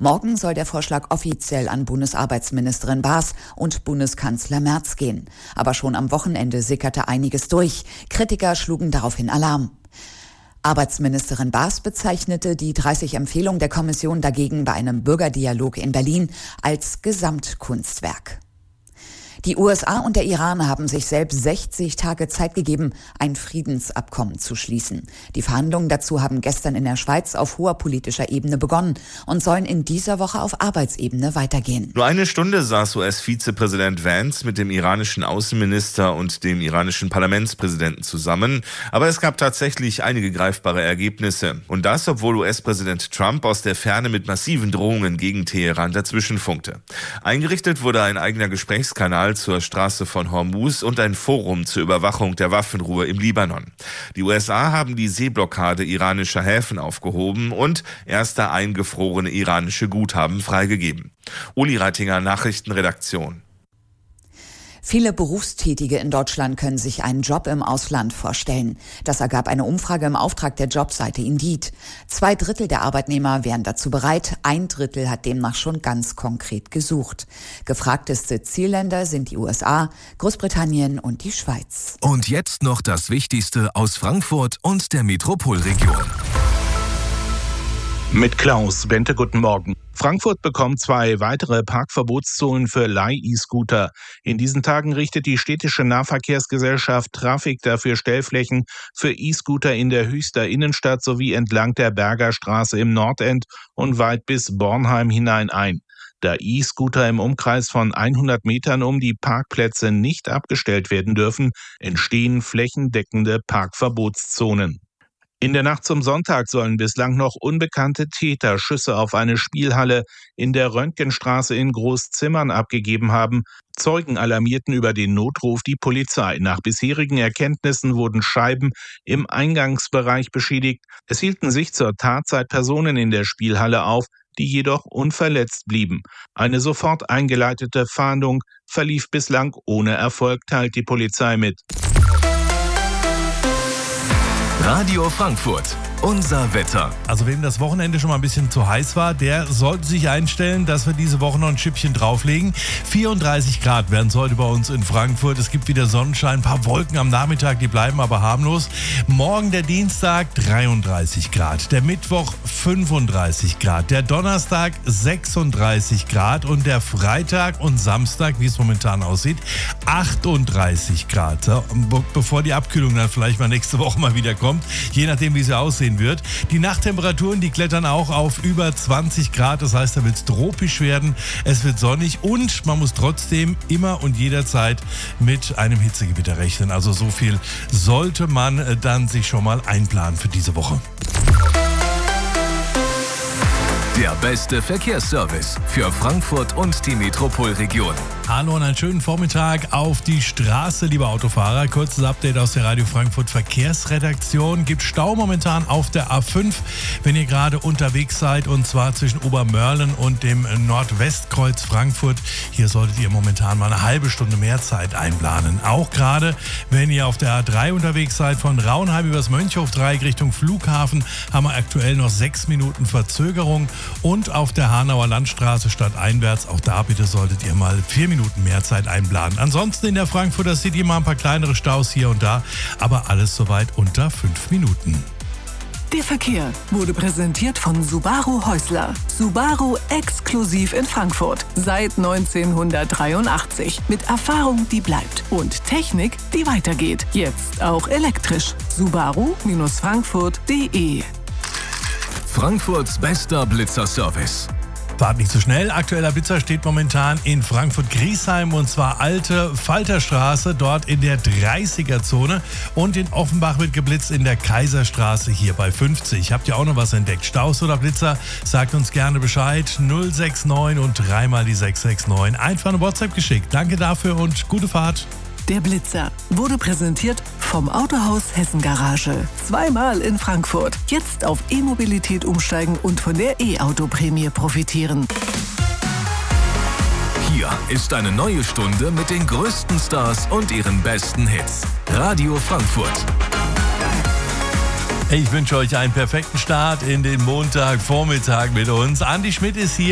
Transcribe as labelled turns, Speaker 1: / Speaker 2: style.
Speaker 1: Morgen soll der Vorschlag offiziell an Bundesarbeitsministerin Baas und Bundeskanzler Merz gehen. Aber schon am Wochenende sickerte einiges durch. Kritiker schlugen daraufhin Alarm. Arbeitsministerin Baas bezeichnete die 30 Empfehlungen der Kommission dagegen bei einem Bürgerdialog in Berlin als Gesamtkunstwerk. Die USA und der Iran haben sich selbst 60 Tage Zeit gegeben, ein Friedensabkommen zu schließen. Die Verhandlungen dazu haben gestern in der Schweiz auf hoher politischer Ebene begonnen und sollen in dieser Woche auf Arbeitsebene weitergehen.
Speaker 2: Nur eine Stunde saß US-Vizepräsident Vance mit dem iranischen Außenminister und dem iranischen Parlamentspräsidenten zusammen. Aber es gab tatsächlich einige greifbare Ergebnisse. Und das, obwohl US-Präsident Trump aus der Ferne mit massiven Drohungen gegen Teheran dazwischenfunkte. Eingerichtet wurde ein eigener Gesprächskanal zur Straße von Hormuz und ein Forum zur Überwachung der Waffenruhe im Libanon. Die USA haben die Seeblockade iranischer Häfen aufgehoben und erste eingefrorene iranische Guthaben freigegeben. Uli Reitinger, Nachrichtenredaktion.
Speaker 1: Viele Berufstätige in Deutschland können sich einen Job im Ausland vorstellen. Das ergab eine Umfrage im Auftrag der Jobseite Indeed. 2/3 der Arbeitnehmer wären dazu bereit, 1/3 hat demnach schon ganz konkret gesucht. Gefragteste Zielländer sind die USA, Großbritannien und die Schweiz.
Speaker 3: Und jetzt noch das Wichtigste aus Frankfurt und der Metropolregion.
Speaker 4: Mit Klaus Bente, guten Morgen. Frankfurt bekommt 2 weitere Parkverbotszonen für Leih-E-Scooter. In diesen Tagen richtet die städtische Nahverkehrsgesellschaft Traffic dafür Stellflächen für E-Scooter in der Höchster Innenstadt sowie entlang der Berger Straße im Nordend und weit bis Bornheim hinein ein. Da E-Scooter im Umkreis von 100 Metern um die Parkplätze nicht abgestellt werden dürfen, entstehen flächendeckende Parkverbotszonen. In der Nacht zum Sonntag sollen bislang noch unbekannte Täter Schüsse auf eine Spielhalle in der Röntgenstraße in Großzimmern abgegeben haben. Zeugen alarmierten über den Notruf die Polizei. Nach bisherigen Erkenntnissen wurden Scheiben im Eingangsbereich beschädigt. Es hielten sich zur Tatzeit Personen in der Spielhalle auf, die jedoch unverletzt blieben. Eine sofort eingeleitete Fahndung verlief bislang ohne Erfolg, teilt die Polizei mit.
Speaker 3: Radio Frankfurt, unser Wetter.
Speaker 5: Also wem das Wochenende schon mal ein bisschen zu heiß war, der sollte sich einstellen, dass wir diese Woche noch ein Schippchen drauflegen. 34 Grad werden es heute bei uns in Frankfurt. Es gibt wieder Sonnenschein, ein paar Wolken am Nachmittag, die bleiben aber harmlos. Morgen der Dienstag 33 Grad, der Mittwoch 35 Grad, der Donnerstag 36 Grad und der Freitag und Samstag, wie es momentan aussieht, 38 Grad. So, bevor die Abkühlung dann vielleicht mal nächste Woche mal wieder kommt, je nachdem wie sie aussehen wird. Die Nachttemperaturen, die klettern auch auf über 20 Grad, das heißt, da wird es tropisch werden, es wird sonnig und man muss trotzdem immer und jederzeit mit einem Hitzegewitter rechnen. Also so viel sollte man dann sich schon mal einplanen für diese Woche.
Speaker 3: Der beste Verkehrsservice für Frankfurt und die Metropolregion.
Speaker 5: Hallo und einen schönen Vormittag auf die Straße, liebe Autofahrer. Kurzes Update aus der Radio Frankfurt Verkehrsredaktion. Gibt Stau momentan auf der A5, wenn ihr gerade unterwegs seid, und zwar zwischen Obermörlen und dem Nordwestkreuz Frankfurt. Hier solltet ihr momentan mal eine halbe Stunde mehr Zeit einplanen. Auch gerade, wenn ihr auf der A3 unterwegs seid, von Raunheim übers Mönchhof-Dreieck Richtung Flughafen, haben wir aktuell noch 6 Minuten Verzögerung. Und auf der Hanauer Landstraße stadteinwärts, auch da bitte solltet ihr mal 4 Minuten mehr Zeit einplanen. Ansonsten in der Frankfurter City mal ein paar kleinere Staus hier und da, aber alles soweit unter 5 Minuten.
Speaker 6: Der Verkehr wurde präsentiert von Subaru Häusler. Subaru exklusiv in Frankfurt. Seit 1983. Mit Erfahrung, die bleibt. Und Technik, die weitergeht. Jetzt auch elektrisch. Subaru-Frankfurt.de.
Speaker 3: Frankfurts bester Blitzerservice.
Speaker 5: Fahrt nicht zu schnell. Aktueller Blitzer steht momentan in Frankfurt-Griesheim, und zwar Alte Falterstraße, dort in der 30er-Zone. Und in Offenbach wird geblitzt in der Kaiserstraße hier bei 50. Habt ihr auch noch was entdeckt? Staus oder Blitzer? Sagt uns gerne Bescheid. 069 und 3 mal die 669. Einfach eine WhatsApp geschickt. Danke dafür und gute Fahrt.
Speaker 6: Der Blitzer wurde präsentiert vom Autohaus Hessen Garage. 2-mal in Frankfurt. Jetzt auf E-Mobilität umsteigen und von der E-Auto-Prämie profitieren.
Speaker 3: Hier ist eine neue Stunde mit den größten Stars und ihren besten Hits. Radio Frankfurt.
Speaker 5: Ich wünsche euch einen perfekten Start in den Montagvormittag mit uns. Andi Schmidt ist hier.